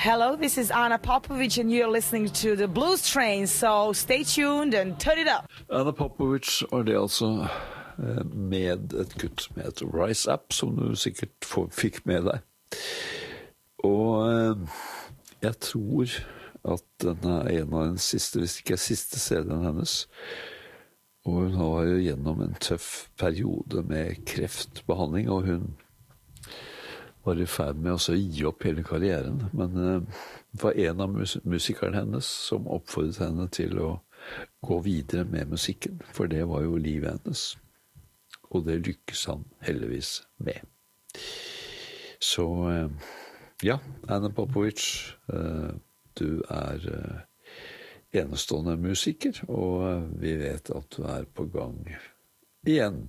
Hello, this is Anna Popovic and you're listening to the Blues Train, so stay tuned and turn it up. Anna Popovic var det altså med et kutt med et Rise Up, som du sikkert fikk med deg. Og jeg tror at den en av den siste, hvis ikke siste CD-en hennes, og hun var jo gjennom en tøff periode med kreftbehandling, og hun var I ferd med å gi opp hele karrieren, men det var en av musikerne hennes som oppfordret henne til å gå videre med musikken, for det var jo livet hennes, og det lykkes han heldigvis med. Så ja, Anna Popovic, du enestående musiker, og vi vet at du på gang igjen.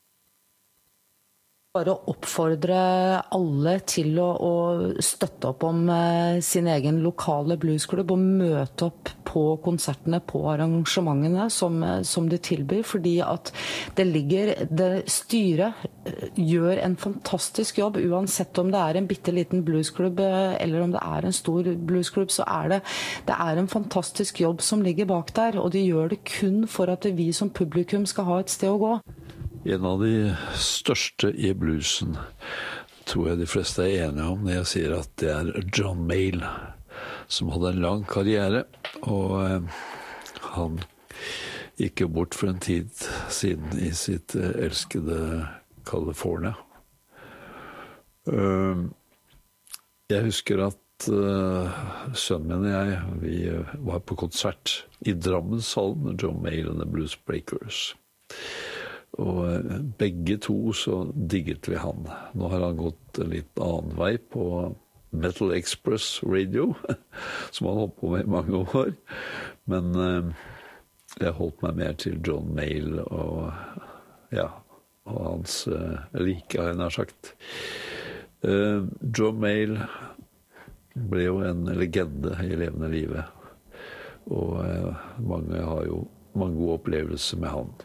Bare oppfordre alle til å støtte opp om sin egen lokale bluesklubb og møte opp på konsertene, på arrangementene som de tilbyr, fordi at det styret gjør en fantastisk jobb, uansett om det en bitteliten bluesklubb eller om det en stor bluesklubb, så det en fantastisk jobb som ligger bak der, og de gjør det kun for at vi som publikum skal ha et sted å gå. En av de største I bluesen, tror jeg de fleste enige om når jeg sier at det John Mayall, som hadde en lang karriere, og han gikk jo bort for en tid siden I sitt elskede California. Jeg husker at sønnen min og jeg, vi var på konsert I Drammenshallen med John Mayall and the Blues Breakers. Og begge to så digget vi han. Nå har han gått en litt annen vei på Metal Express Radio, som han holdt på med I mange år. Men jeg holdt meg mer til John Mayall og hans like, har jeg nær sagt. John Mayall ble jo en legende I levende livet. Og mange har jo mange gode opplevelser med han.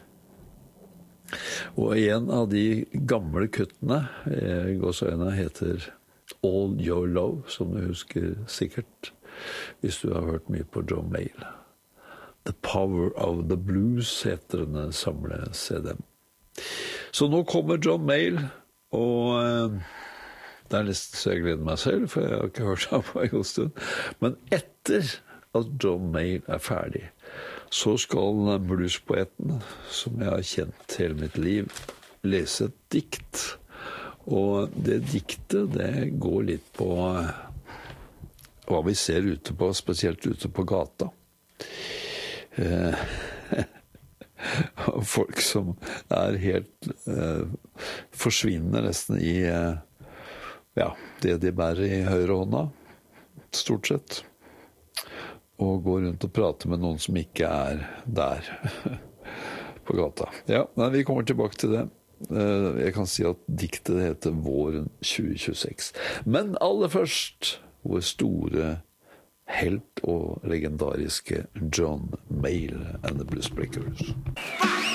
Og en av de gamle kuttene gåsøyne heter All Your Love, som du husker sikkert, hvis du har hørt mye på John Mayall. The Power of the Blues heter denne samle CD-en. Så nå kommer John Mayall, og det nesten så jeg gleder meg selv, for jeg har ikke hørt ham på en god stund. Men etter at John Mayall ferdig, så skal bluespoeten, som jeg har kjent hele mitt liv, lese et dikt. Og det diktet, det går litt på hva vi ser ute på, spesielt ute på gata. Folk som helt forsvinner nesten I det de bærer I høyre hånda, stort sett. Og gå rundt og prate med noen som ikke der på gata. Ja, men vi kommer tilbake til det. Jeg kan si at diktet heter Våren 2026. Men aller først, vår store helt og legendariske John Mayall and the Blues Breakers.